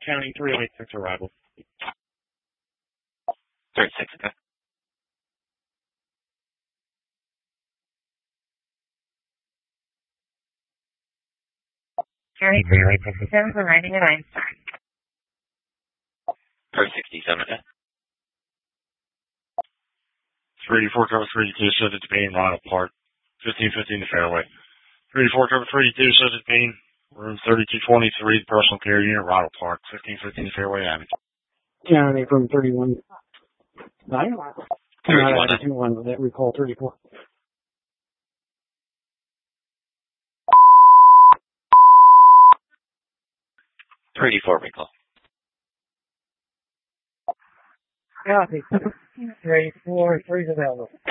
County 386 arrival. 36, okay. County 386 arriving at Einstein. 67, okay. 384 cover 32, subject to being Ronald Park. 1515 to fairway. 384 cover 32, subject being room 3223, personal care unit, Ronald Park. 1515 to fairway avenue. County from 31. 31, that recall 34. recall. Copy. 34, 3's available.